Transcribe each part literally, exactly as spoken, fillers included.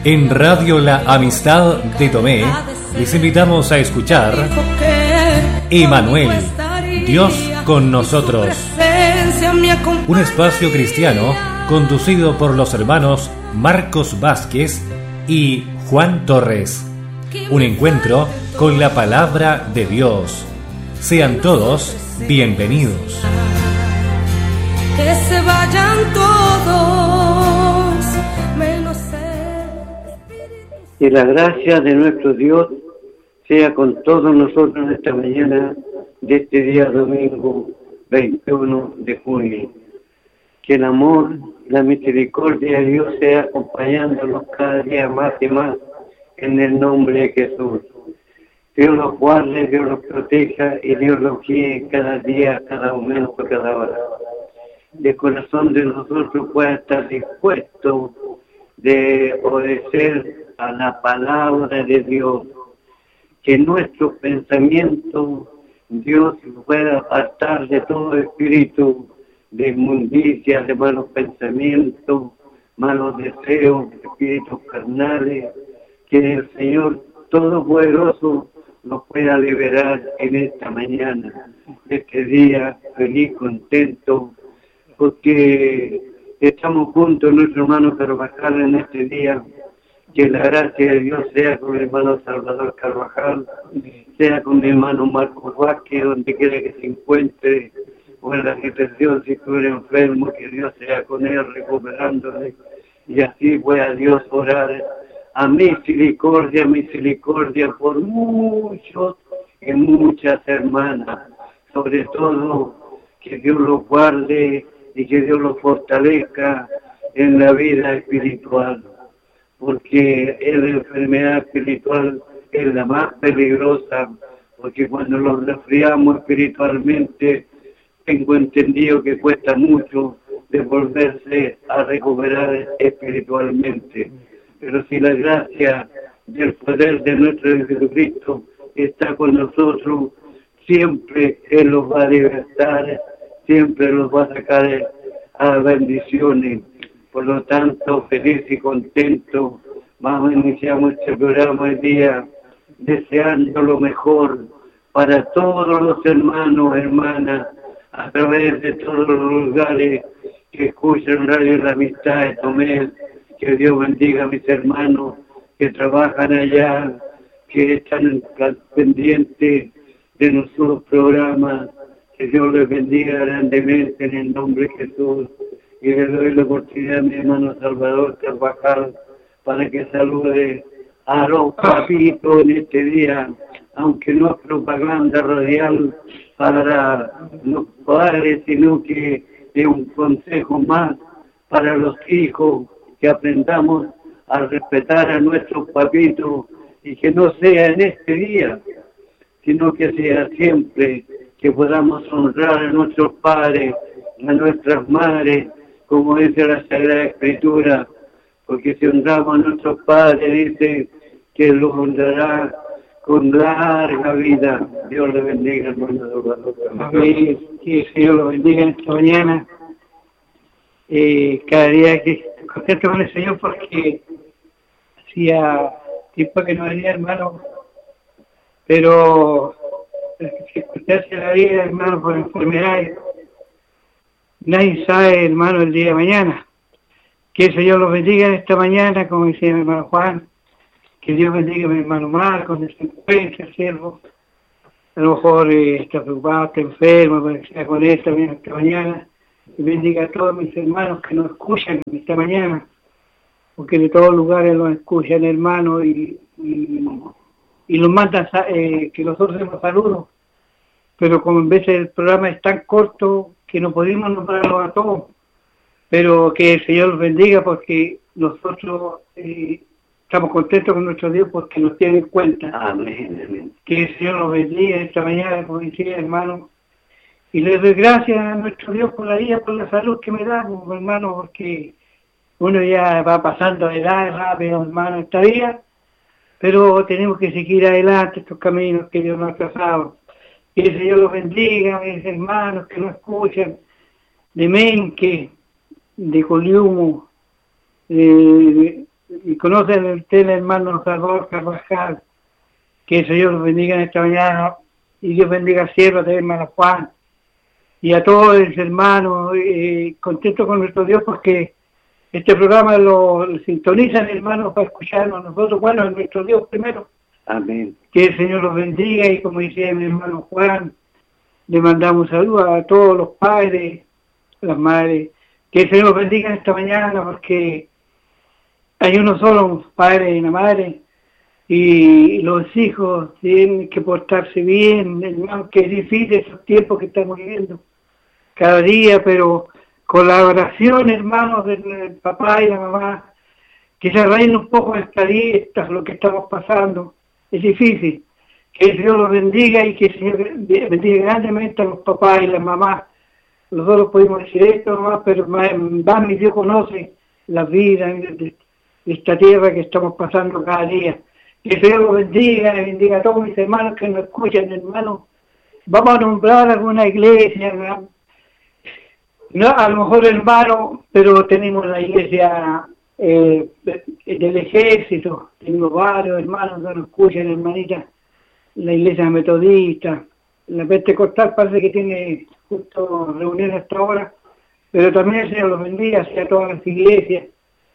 En Radio La Amistad de Tomé les invitamos a escuchar Emanuel, Dios con nosotros. Un espacio cristiano conducido por los hermanos Marcos Vázquez y Juan Torres. Un encuentro con la palabra de Dios. Sean todos bienvenidos. Que se vayan todos, menos el Que la gracia de nuestro Dios sea con todos nosotros en esta mañana de este día domingo veintiuno de junio. Que el amor, la misericordia de Dios sea acompañándonos cada día más y más en el nombre de Jesús. Dios los guarde, Dios los proteja y Dios los guíe cada día, cada momento, cada hora. El corazón de nosotros pueda estar dispuesto de obedecer a la palabra de Dios. Que nuestros pensamientos Dios pueda apartar de todo espíritu de inmundicia, de malos pensamientos, malos deseos, espíritus carnales. Que el Señor Todopoderoso nos pueda liberar en esta mañana, este día feliz, contento, porque estamos juntos, nuestro hermano Carvajal, en este día. Que la gracia de Dios sea con mi hermano Salvador Carvajal, sea con mi hermano Marcos Vázquez, donde quiera que se encuentre, o en la situación, si estuviera enfermo, que Dios sea con él, recuperándole, y así pueda Dios orar a misericordia, misericordia por muchos y muchas hermanas, sobre todo que Dios los guarde y que Dios los fortalezca en la vida espiritual, porque la enfermedad espiritual es la más peligrosa, porque cuando los resfriamos espiritualmente, tengo entendido que cuesta mucho de volverse a recuperar espiritualmente. Pero si la gracia y el poder de nuestro Jesucristo está con nosotros, siempre Él los va a libertar, siempre los va a sacar a bendiciones. Por lo tanto, feliz y contento, vamos a iniciar este programa hoy día deseando lo mejor para todos los hermanos, hermanas, a través de todos los lugares que escuchan Radio La Amistad de Tomé. Que Dios bendiga a mis hermanos que trabajan allá, que están pendientes de nuestros programas. Que Dios les bendiga grandemente en el nombre de Jesús. Y le doy la oportunidad a mi hermano Salvador Carvajal para que salude a los papitos en este día, aunque no es propaganda radial para los padres, sino que es un consejo más para los hijos, que aprendamos a respetar a nuestros papitos y que no sea en este día, sino que sea siempre, que podamos honrar a nuestros padres, a nuestras madres, como dice la Sagrada Escritura, porque si honramos a nuestros padres, dice que los honrará con larga vida. Dios le bendiga, hermano. Amén. Que Señor lo bendiga en esta mañana. Eh, cada día que estoy contento con el Señor, porque hacía tiempo que no venía, hermano, pero las circunstancias de la vida, hermano, por enfermedades, nadie sabe, hermano, el día de mañana. Que el Señor los bendiga en esta mañana, como decía mi hermano Juan, que Dios bendiga a mi hermano Marcos, donde se encuentra el siervo. A lo mejor eh, está preocupado, está enfermo, pero que sea con él también esta mañana. Y bendiga a todos mis hermanos que nos escuchan esta mañana, porque de todos lugares nos escuchan, hermanos, y, y, y nos mandan eh, que nosotros hacemos saludos, pero como en vez el programa es tan corto que no podemos nombrarlos a todos, pero que el Señor los bendiga, porque nosotros eh, estamos contentos con nuestro Dios porque nos tiene en cuenta. Amén, amén. Que el Señor los bendiga esta mañana, como decía, hermano. Y le doy gracias a nuestro Dios por la vida, por la salud que me da, hermano, porque uno ya va pasando de edad rápido, hermano, esta vida, pero tenemos que seguir adelante estos caminos que Dios nos ha trazado. Que el Señor los bendiga, mis hermanos que nos escuchan, de Menque, de Coliumo, de, de, y conocen el tele hermano Salvador Carvajal, que el Señor los bendiga en esta mañana, y Dios bendiga al cielo de hermano Juan, y a todos los hermanos, eh, contento con nuestro Dios porque este programa lo, lo sintonizan hermanos para escucharnos nosotros, bueno, nuestro Dios primero. Amén. Que el Señor los bendiga, y como decía mi hermano Juan, le mandamos saludos a todos los padres, las madres, que el Señor los bendiga esta mañana, porque hay uno solo, un padre y una madre, y los hijos tienen que portarse bien, hermano, que es difícil esos tiempos que estamos viviendo cada día, pero con la oración, hermanos, del papá y la mamá, que se arreglen un poco esta día, lo que estamos pasando, es difícil. Que el Señor los bendiga, y que el Señor bendiga grandemente a los papás y las mamás. Nosotros podemos decir esto nomás, pero más mi Dios conoce la vida de esta tierra que estamos pasando cada día. Que el Señor los bendiga, y bendiga a todos mis hermanos que nos escuchan, hermanos. Vamos a nombrar alguna iglesia, ¿verdad? No, a lo mejor hermano, pero tenemos la iglesia eh, del ejército, tenemos varios hermanos que nos escuchan, hermanitas, la iglesia metodista, la pentecostal parece que tiene justo reuniones hasta ahora, pero también el Señor los bendiga hacia todas las iglesias,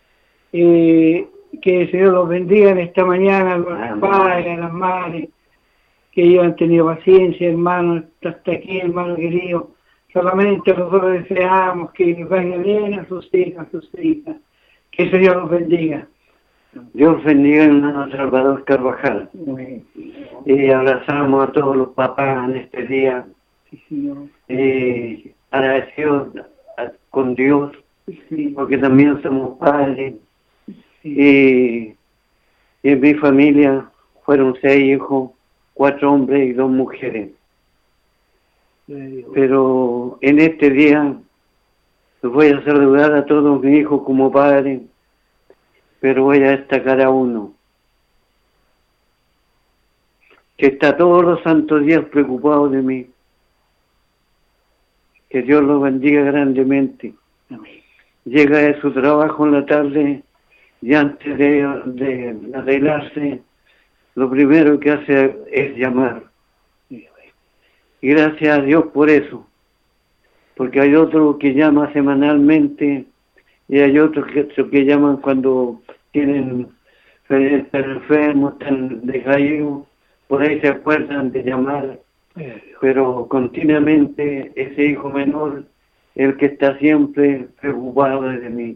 eh, que el Señor los bendiga en esta mañana, a los padres, a las madres, que ellos han tenido paciencia, hermanos, hasta aquí, hermano querido. Solamente nosotros deseamos que les vaya bien a sus hijas, a sus hijas. Que el Señor los bendiga. Dios bendiga al hermano Salvador Carvajal. Amén. Y abrazamos a todos los papás en este día. Sí, Señor. Y agradecidos con Dios, Sí. porque también somos padres. Sí. Y, y en mi familia fueron seis hijos, cuatro hombres y dos mujeres. Pero en este día los voy a saludar a todos mis hijos como padre, pero voy a destacar a uno que está todos los santos días preocupado de mí. Que Dios lo bendiga grandemente. Llega de su trabajo en la tarde y antes de, de arreglarse, lo primero que hace es llamar. Y gracias a Dios por eso, porque hay otros que llaman semanalmente y hay otros que, que llaman cuando tienen están enfermos, están decaídos, por ahí se acuerdan de llamar, pero continuamente ese hijo menor, el que está siempre preocupado de mí.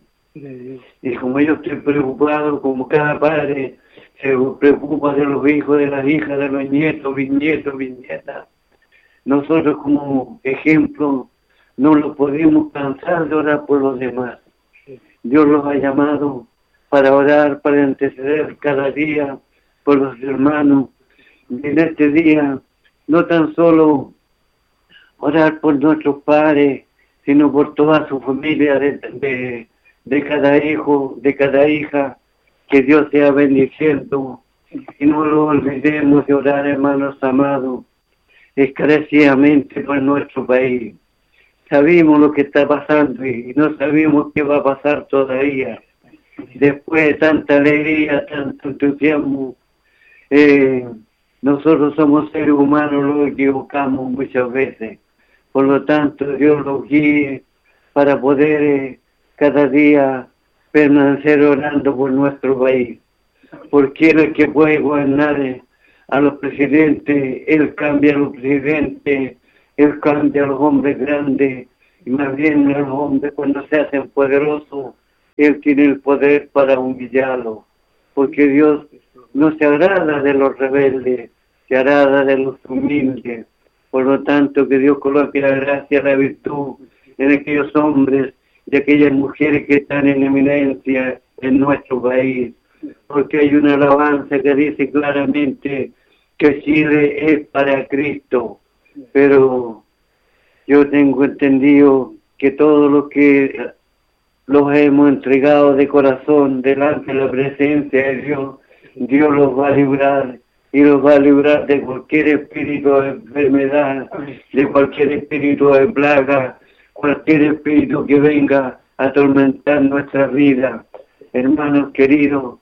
Y como yo estoy preocupado, como cada padre se preocupa de los hijos, de las hijas, de los nietos, bisnietos, bisnietas, nosotros como ejemplo no lo podemos cansar de orar por los demás. Dios los ha llamado para orar, para interceder cada día por los hermanos. Y en este día no tan solo orar por nuestros padres, sino por toda su familia, de, de, de cada hijo, de cada hija, que Dios sea bendiciendo. Y no lo olvidemos de orar, hermanos amados, escarecidamente por nuestro país. Sabemos lo que está pasando y no sabemos qué va a pasar todavía. Después de tanta alegría, tanto entusiasmo, eh, nosotros somos seres humanos, lo equivocamos muchas veces. Por lo tanto, Dios los guíe para poder eh, cada día permanecer orando por nuestro país. Porque Él es el que puede gobernar eh, a los presidentes, Él cambia a los presidentes, Él cambia a los hombres grandes, y más bien a los hombres cuando se hacen poderosos, Él tiene el poder para humillarlos, porque Dios no se agrada de los rebeldes, se agrada de los humildes. Por lo tanto, que Dios coloque la gracia, la virtud en aquellos hombres y aquellas mujeres que están en eminencia en nuestro país, porque hay una alabanza que dice claramente que Chile es para Cristo, pero yo tengo entendido que todo lo que los hemos entregado de corazón delante de la presencia de Dios, Dios los va a librar y los va a librar de cualquier espíritu de enfermedad, de cualquier espíritu de plaga, cualquier espíritu que venga a atormentar nuestra vida. Hermanos queridos,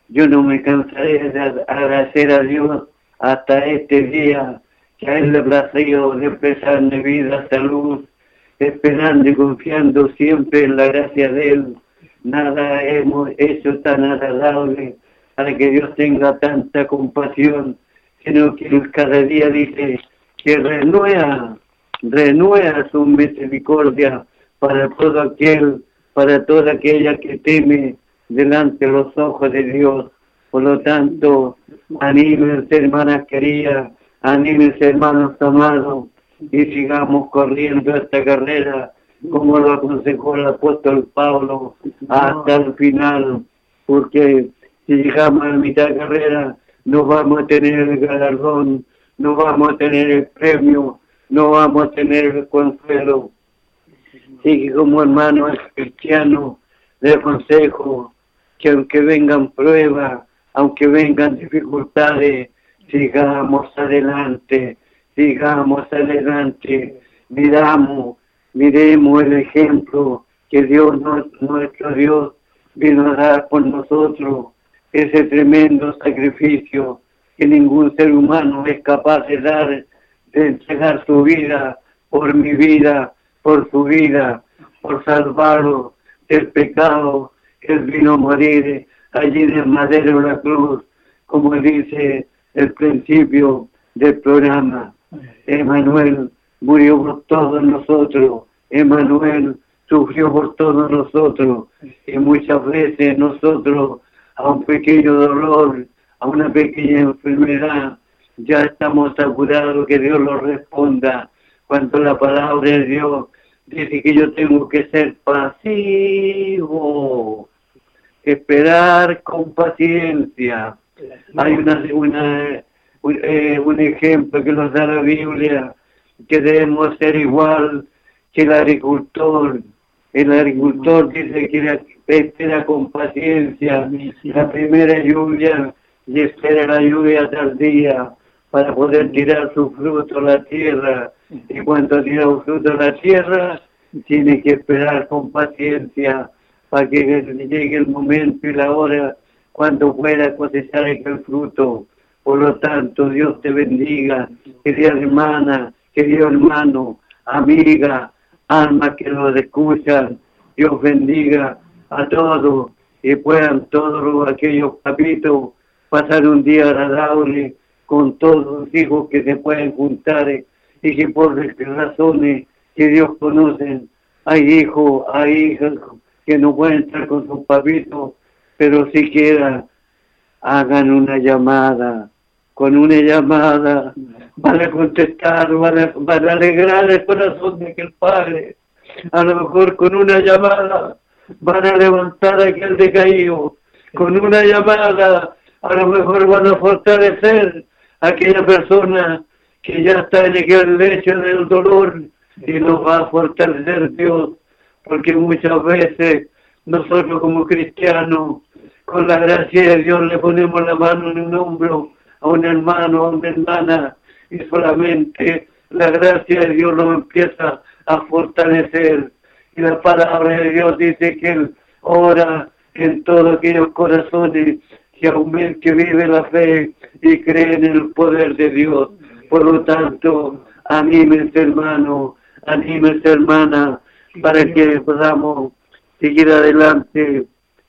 Yo no me cansaré de agradecer a Dios hasta este día, que a Él le plació de prestarme vida, salud, esperando y confiando siempre en la gracia de Él. Nada hemos hecho tan agradable para que Dios tenga tanta compasión, sino que Él cada día dice que renueva, renueva su misericordia para todo aquel, para toda aquella que teme delante de los ojos de Dios. Por lo tanto, anímense, hermanas queridas, anímense, hermanos amados, y sigamos corriendo esta carrera, como lo aconsejó el apóstol Pablo, hasta el final, porque si llegamos a la mitad de carrera, no vamos a tener el galardón, no vamos a tener el premio, no vamos a tener el consuelo. Así que como hermano cristiano, le aconsejo que aunque vengan pruebas, aunque vengan dificultades, sigamos adelante, sigamos adelante, miramos, miremos el ejemplo que Dios, nuestro Dios, vino a dar por nosotros, ese tremendo sacrificio que ningún ser humano es capaz de dar, de entregar su vida por mi vida, por su vida, por salvarlo del pecado. Él vino a morir allí en el madero de la cruz, como dice el principio del programa. Emmanuel murió por todos nosotros, Emmanuel sufrió por todos nosotros, y muchas veces nosotros a un pequeño dolor, a una pequeña enfermedad, ya estamos asegurados que Dios lo responda, cuando la palabra de Dios dice que yo tengo que ser pasivo, esperar con paciencia. Hay una, una un, eh, un ejemplo que nos da la Biblia, que debemos ser igual que el agricultor. El agricultor dice que espera con paciencia la primera lluvia y espera la lluvia tardía para poder tirar su fruto a la tierra. Y cuando tira un fruto a la tierra, tiene que esperar con paciencia para que llegue el momento y la hora cuando pueda cosechar el fruto. Por lo tanto, Dios te bendiga, querida hermana, querido hermano, amiga, alma que nos escuchan. Dios bendiga a todos y puedan todos aquellos papitos pasar un día agradable con todos los hijos que se pueden juntar y que por razones que Dios conoce, hay hijos, hay hijas que no pueden estar con sus papitos, pero siquiera hagan una llamada. Con una llamada van a contestar, van a, van a alegrar el corazón de aquel padre. A lo mejor con una llamada van a levantar a aquel decaído. Con una llamada a lo mejor van a fortalecer a aquella persona que ya está en el lecho del dolor, y nos va a fortalecer Dios, porque muchas veces nosotros como cristianos, con la gracia de Dios, le ponemos la mano en un hombro a un hermano, a una hermana, y solamente la gracia de Dios nos empieza a fortalecer. Y la palabra de Dios dice que Él ora en todos aquellos corazones que aumenta, que vive la fe y cree en el poder de Dios. Por lo tanto, anímense, hermano, anímense, hermana, para que podamos seguir adelante.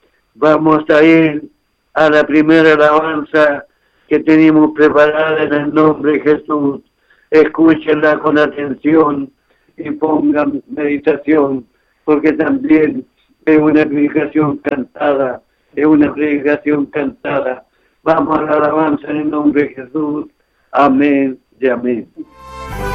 Vamos a ir a la primera alabanza que tenemos preparada en el nombre de Jesús. Escúchenla con atención y pongan meditación, porque también es una predicación cantada, es una predicación cantada. Vamos a la alabanza en el nombre de Jesús. Amén y amén.